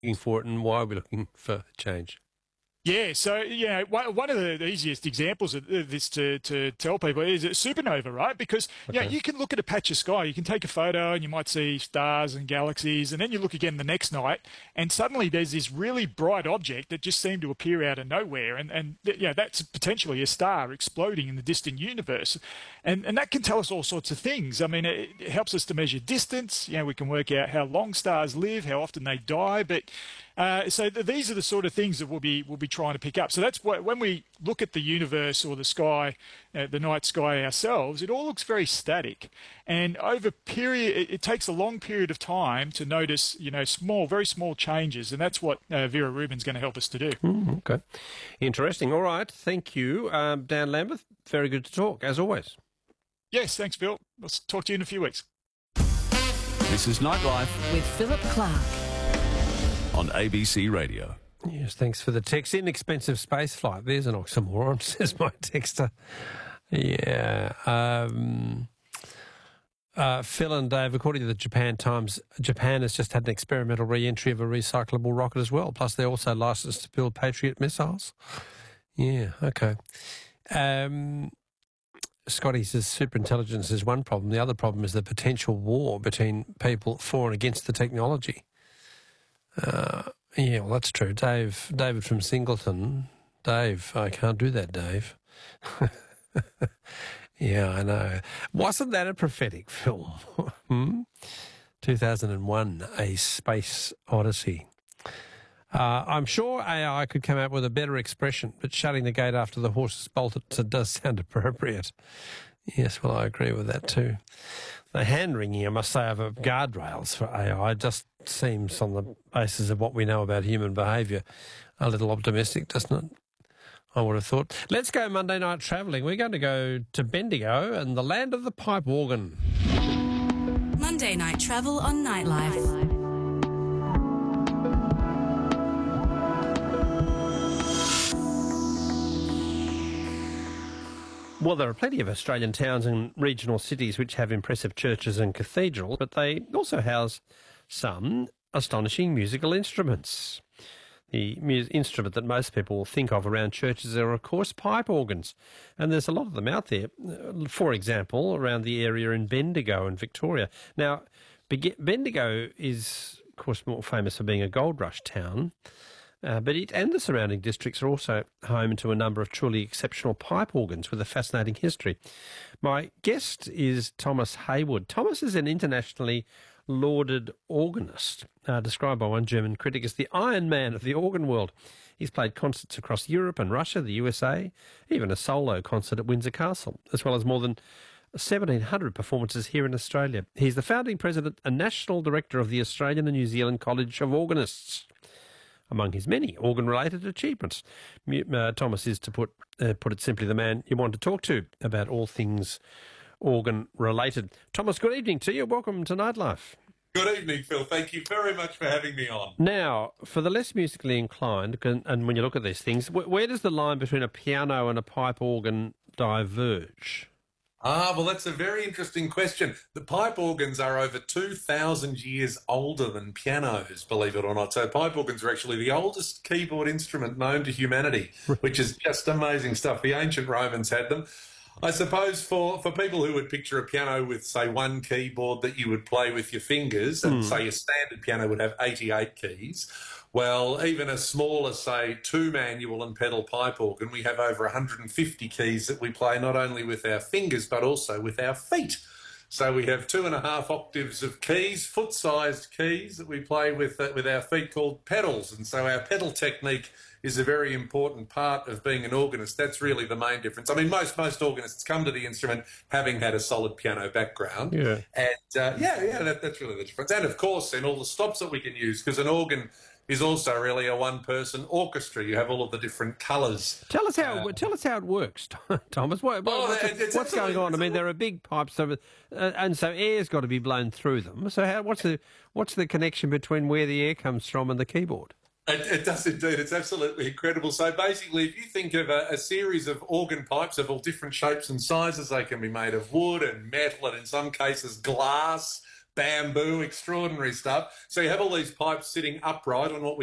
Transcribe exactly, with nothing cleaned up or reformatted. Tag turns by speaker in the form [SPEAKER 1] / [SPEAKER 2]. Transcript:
[SPEAKER 1] looking for it, and why are we looking for change?
[SPEAKER 2] Yeah, so, you know, one of the easiest examples of this to, to tell people is a supernova, right? Because, okay. you know, you can look at a patch of sky, you can take a photo and you might see stars and galaxies, and then you look again the next night, and suddenly there's this really bright object that just seemed to appear out of nowhere, and, and you know, that's potentially a star exploding in the distant universe. And, and that can tell us all sorts of things. I mean, it, it helps us to measure distance. You know, we can work out how long stars live, how often they die, but... Uh, so th- these are the sort of things that we'll be we'll be trying to pick up. So that's what, when we look at the universe or the sky, uh, the night sky ourselves, it all looks very static. And over period, it, it takes a long period of time to notice, you know, small, very small changes, and that's what uh, Vera Rubin's going to help us to do.
[SPEAKER 1] Mm, okay, interesting. All right, thank you, um, Dan Lambeth. Very good to talk as always.
[SPEAKER 2] Yes, thanks, Bill. I'll talk to you in a few weeks.
[SPEAKER 3] This is Nightlife
[SPEAKER 4] with Philip Clark
[SPEAKER 3] on A B C Radio.
[SPEAKER 1] Yes, thanks for the text. Inexpensive space flight. There's an oxymoron, says my texter. Yeah. Um, uh, Phil and Dave, according to the Japan Times, Japan has just had an experimental re-entry of a recyclable rocket as well. Plus, they're also licensed to build Patriot missiles. Yeah, okay. Um, Scotty says superintelligence is one problem. The other problem is the potential war between people for and against the technology. Uh, yeah, well, that's true. Dave, David from Singleton. Dave, I can't do that, Dave. Yeah, I know. Wasn't that a prophetic film? hmm? two thousand one, A Space Odyssey. Uh, I'm sure A I could come up with a better expression, but shutting the gate after the horse is bolted does sound appropriate. Yes, well, I agree with that too. The hand-wringing, I must say, of guardrails for A I just seems, on the basis of what we know about human behaviour, a little optimistic, doesn't it? I would have thought. Let's go Monday night travelling. We're going to go to Bendigo and the land of the pipe organ.
[SPEAKER 4] Monday night travel on Nightlife.
[SPEAKER 1] Well, there are plenty of Australian towns and regional cities which have impressive churches and cathedrals, but they also house some astonishing musical instruments. The mu- instrument that most people think of around churches are, of course, pipe organs, and there's a lot of them out there. For example, around the area in Bendigo in Victoria. Now, Bendigo is, of course, more famous for being a gold rush town, Uh, but it and the surrounding districts are also home to a number of truly exceptional pipe organs with a fascinating history. My guest is Thomas Haywood. Thomas is an internationally lauded organist, uh, described by one German critic as the Iron Man of the organ world. He's played concerts across Europe and Russia, the U S A, even a solo concert at Windsor Castle, as well as more than seventeen hundred performances here in Australia. He's the founding president and national director of the Australian and New Zealand College of Organists. Among his many organ-related achievements, uh, Thomas is, to put uh, put it simply, the man you want to talk to about all things organ-related. Thomas, good evening to you. Welcome to Nightlife.
[SPEAKER 5] Good evening, Phil. Thank you very much for having me on.
[SPEAKER 1] Now, for the less musically inclined, and when you look at these things, where does the line between a piano and a pipe organ diverge?
[SPEAKER 5] Ah, well, that's a very interesting question. The pipe organs are over two thousand years older than pianos, believe it or not. So pipe organs are actually the oldest keyboard instrument known to humanity, which is just amazing stuff. The ancient Romans had them. I suppose for, for people who would picture a piano with, say, one keyboard that you would play with your fingers, and mm. say a standard piano would have eighty-eight keys, well, even a smaller, say, two manual and pedal pipe organ, we have over one hundred fifty keys that we play not only with our fingers but also with our feet. So we have two and a half octaves of keys, foot-sized keys that we play with uh, with our feet called pedals. And so our pedal technique is a very important part of being an organist. That's really the main difference. I mean, most most organists come to the instrument having had a solid piano background.
[SPEAKER 1] Yeah.
[SPEAKER 5] And, uh, yeah, yeah, that, that's really the difference. And, of course, then all the stops that we can use, because an organ is also really a one-person orchestra. You have all of the different colours.
[SPEAKER 1] Tell us how uh, tell us how it works, Thomas. What, what,
[SPEAKER 5] oh,
[SPEAKER 1] what's, what's going on? I mean, there are big pipes, over, uh, and so air's got to be blown through them. So, how, what's the what's the connection between where the air comes from and the keyboard?
[SPEAKER 5] It, it does indeed. It's absolutely incredible. So basically, if you think of a, a series of organ pipes of all different shapes and sizes, they can be made of wood and metal, and in some cases glass. bamboo, extraordinary stuff. So you have all these pipes sitting upright on what we